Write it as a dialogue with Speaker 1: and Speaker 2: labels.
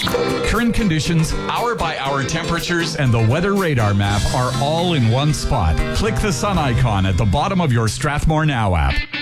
Speaker 1: Current conditions, hour-by-hour temperatures, and the weather radar map are all in one spot. Click the sun icon at the bottom of your Strathmore Now app.